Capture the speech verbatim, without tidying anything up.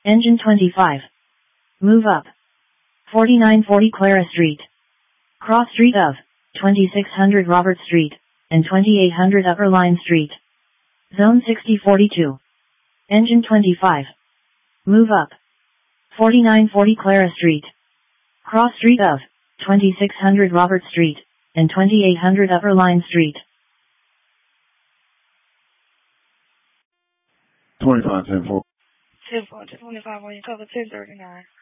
Engine twenty-five. Move up. forty-nine forty Clara Street. Cross street of twenty-six hundred Robert Street and twenty-eight hundred Upper Line Street. Zone sixty forty-two. Engine twenty-five. Move up. forty-nine forty Clara Street. Cross street of twenty-six hundred Robert Street and twenty-eight hundred Upper Line Street. twenty-five ten four. ten four, twenty-five, when you cover ten thirty-nine.